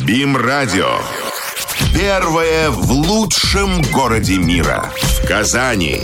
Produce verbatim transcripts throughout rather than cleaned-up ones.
БИМ-радио. Первое в лучшем городе мира. В Казани.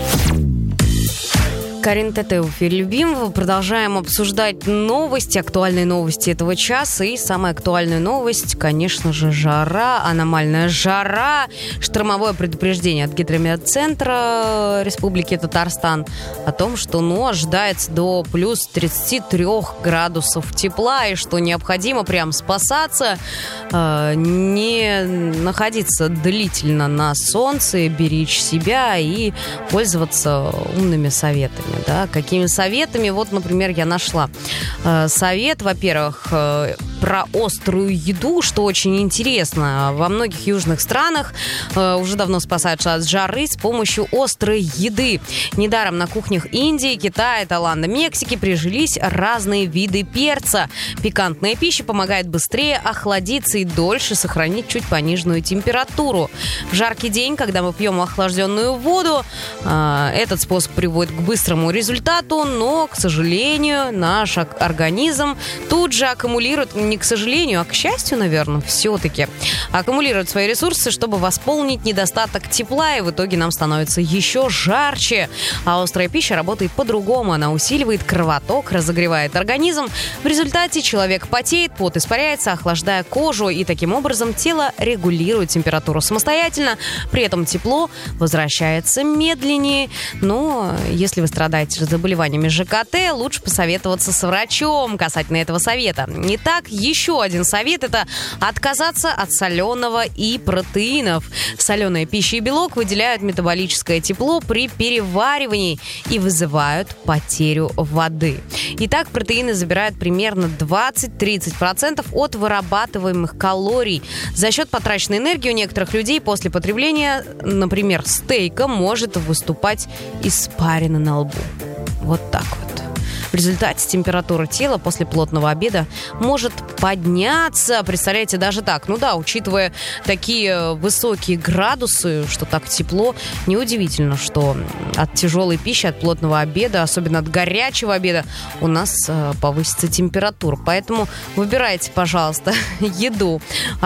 Карин Тете в эфире Любимого. Продолжаем обсуждать новости, актуальные новости этого часа. И самая актуальная новость, конечно же, жара, аномальная жара. Штормовое предупреждение от Гидрометцентра Республики Татарстан о том, что ну, ожидается до плюс тридцать три градусов тепла, и что необходимо прям спасаться, э, не находиться длительно на солнце, беречь себя и пользоваться умными советами. Да, какими советами? Вот, например, я нашла э, совет, во-первых, э, про острую еду, что очень интересно. Во многих южных странах э, уже давно спасаются от жары с помощью острой еды. Недаром на кухнях Индии, Китая, Таиланда, Мексики прижились разные виды перца. Пикантная пища помогает быстрее охладиться и дольше сохранить чуть пониженную температуру. В жаркий день, когда мы пьем охлажденную воду, э, этот способ приводит к быстрому результату, но, к сожалению, наш организм тут же аккумулирует, не к сожалению, а к счастью, наверное, все-таки аккумулирует свои ресурсы, чтобы восполнить недостаток тепла, и в итоге нам становится еще жарче. А острая пища работает по-другому. Она усиливает кровоток, разогревает организм. В результате человек потеет, пот испаряется, охлаждая кожу, и таким образом тело регулирует температуру самостоятельно. При этом тепло возвращается медленнее. Но если вы страдаете заболеваниями ЖКТ, лучше посоветоваться с врачом касательно этого совета. Итак, еще один совет – это отказаться от соленого и протеинов. Соленая пища и белок выделяют метаболическое тепло при переваривании и вызывают потерю воды. Итак, протеины забирают примерно двадцать-тридцать процентов от вырабатываемых калорий. За счет потраченной энергии у некоторых людей после потребления, например, стейка, может выступать испарина на лбу. Вот так вот. В результате температура тела после плотного обеда может подняться. Представляете, даже так. Ну да, учитывая такие высокие градусы, что так тепло, неудивительно, что от тяжелой пищи, от плотного обеда, особенно от горячего обеда, у нас э, повысится температура. Поэтому выбирайте, пожалуйста, еду.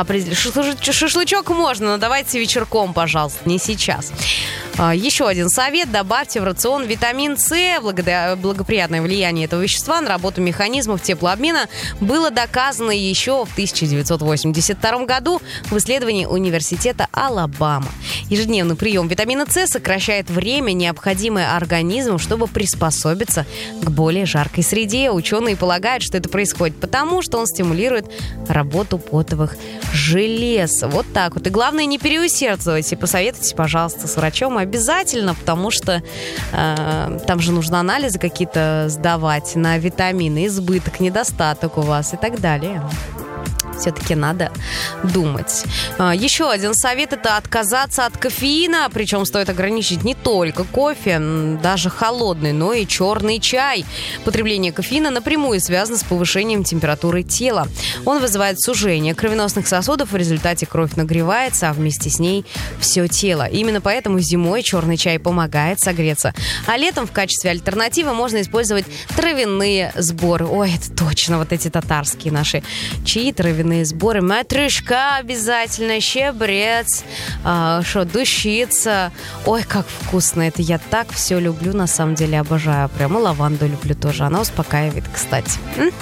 Шашлычок можно, но давайте вечерком, пожалуйста, не сейчас. Еще один совет. Добавьте в рацион витамин С. Благодаря благоприятное влияние этого вещества на работу механизмов теплообмена было доказано еще в тысяча девятьсот восемьдесят втором году в исследовании университета Алабама. Ежедневный прием витамина С сокращает время, необходимое организму, чтобы приспособиться к более жаркой среде. Ученые полагают, что это происходит потому, что он стимулирует работу потовых желез. Вот так вот. И главное, не переусердствуйте. Посоветуйтесь, пожалуйста, с врачом обязательно, потому что э, там же нужно анализы какие-то сдавать на витамины, избыток, недостаток у вас и так далее. Все-таки надо думать. Еще один совет – это отказаться от кофеина. Причем стоит ограничить не только кофе, даже холодный, но и черный чай. Потребление кофеина напрямую связано с повышением температуры тела. Он вызывает сужение кровеносных сосудов, в результате кровь нагревается, а вместе с ней все тело. Именно поэтому зимой черный чай помогает согреться. А летом в качестве альтернативы можно использовать травяные сборы. Ой, это точно вот эти татарские наши чаи, травяные сборы. Матрюшка обязательно, щебрец, а, шо, душица. Ой, как вкусно. Это я так все люблю, на самом деле обожаю. Прямо лаванду люблю тоже. Она успокаивает, кстати.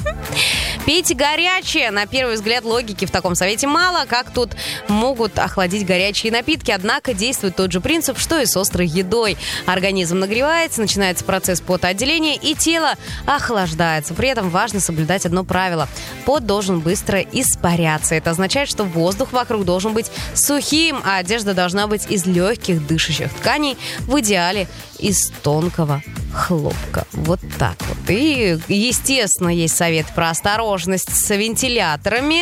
Пейте горячее. На первый взгляд логики в таком совете мало. Как тут могут охладить горячие напитки? Однако действует тот же принцип, что и с острой едой. Организм нагревается, начинается процесс потоотделения, и тело охлаждается. При этом важно соблюдать одно правило. Пот должен быстро испаряться. Это означает, что воздух вокруг должен быть сухим, а одежда должна быть из легких дышащих тканей, в идеале из тонкого хлопка. Вот так вот. И, естественно, есть совет про осторожность с вентиляторами.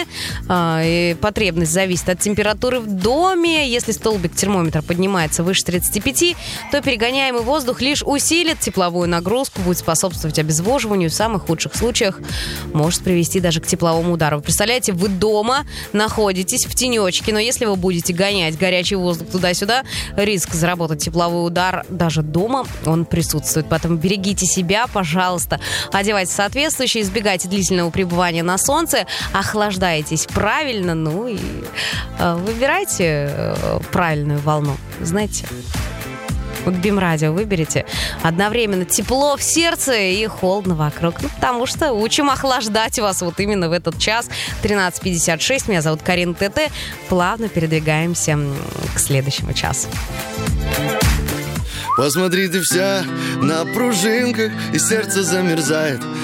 И потребность зависит от температуры в доме. Если столбик термометра поднимается выше тридцати пяти, то перегоняемый воздух лишь усилит тепловую нагрузку, будет способствовать обезвоживанию. В самых худших случаях может привести даже к тепловому удару. Вы представляете, вы дома находитесь в тенечке, но если вы будете гонять горячий воздух туда-сюда, риск заработать тепловой удар даже дома, он присутствует. поэтому берегите себя, пожалуйста. Одевайтесь соответствующе, избегайте длительного пребывания на солнце, охлаждайтесь правильно, ну и э, выбирайте э, правильную волну. Знаете, вот БИМ-радио выберите. Одновременно тепло в сердце и холодно вокруг. Ну, потому что учим охлаждать вас вот именно в этот час. тринадцать пятьдесят шесть. Меня зовут Карина ТТ. Плавно передвигаемся к следующему часу. Посмотри, ты вся на пружинках, и сердце замерзает.